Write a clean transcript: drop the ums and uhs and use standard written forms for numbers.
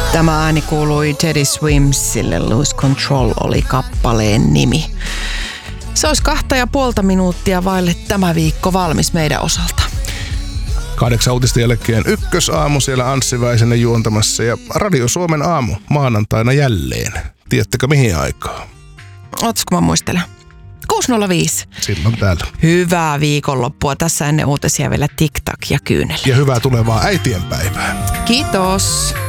Tämä ääni kuului Teddy Swimsille, Lose Control oli kappaleen nimi. Se olisi 2,5 minuuttia vaille tämä viikko valmis meidän osalta. 8 uutisten jälkeen Ykkösaamu siellä Anssi Väisänen juontamassa ja Radio Suomen aamu maanantaina jälleen. Tiedättekö mihin aikaan? Ootko mä muistelen? 6.05. Silloin täällä. Hyvää viikonloppua. Tässä ennen uutisia vielä TikTok ja kyynel. Ja hyvää tulevaa äitienpäivää. Kiitos.